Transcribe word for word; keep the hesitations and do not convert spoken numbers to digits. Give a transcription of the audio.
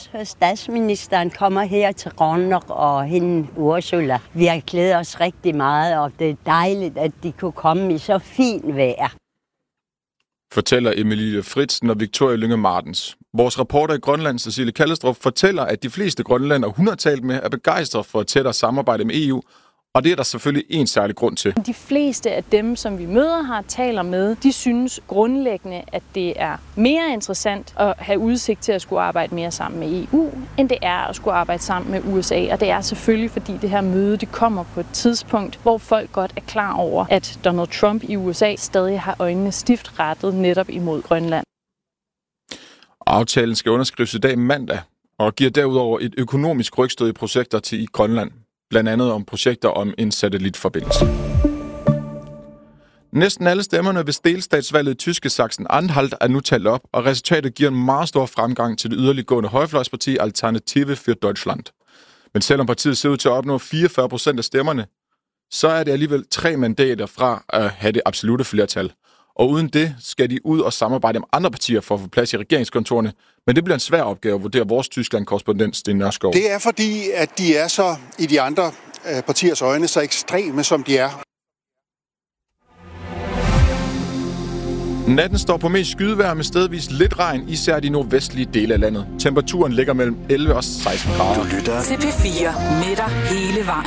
også, at statsministeren kommer her til Ronner og hende Ursula. Vi har glædet os rigtig meget, og det er dejligt, at de kunne komme i så fint vejr. Fortæller Emilie Fritzen og Victoria Lynge Martens. Vores reporter i Grønland, Cecilie Kallestrup, fortæller, at de fleste grønlændere, hun har talt med, er begejstret for et tættere samarbejde med E U. Og det er der selvfølgelig en særlig grund til. De fleste af dem, som vi møder her, taler med, de synes grundlæggende, at det er mere interessant at have udsigt til at skulle arbejde mere sammen med E U, end det er at skulle arbejde sammen med U S A. Og det er selvfølgelig, fordi det her møde det kommer på et tidspunkt, hvor folk godt er klar over, at Donald Trump i U S A stadig har øjnene stift rettet netop imod Grønland. Aftalen skal underskrives i dag mandag, og giver derudover et økonomisk rygstød i projekter til i Grønland. Blandt andet om projekter om en satellitforbindelse. Næsten alle stemmerne ved delstatsvalget i tyske Sachsen-Anhalt er nu talt op, og resultatet giver en meget stor fremgang til det yderliggående højrefløjsparti Alternative für Deutschland. Men selvom partiet ser ud til at opnå fireogfyrre procent af stemmerne, så er det alligevel tre mandater fra at have det absolute flertal. Og uden det skal de ud og samarbejde med andre partier for at få plads i regeringskontorene. Men det bliver en svær opgave at vurdere vores Tyskland-korrespondent Sten Nørskov. Det er fordi, at de er så i de andre øh, partiers øjne så ekstreme, som de er. Natten står på mest skydevejr med stedvis lidt regn, især i de nordvestlige dele af landet. Temperaturen ligger mellem elleve og seksten grader. Du lytter til P fire med dig hele vejen.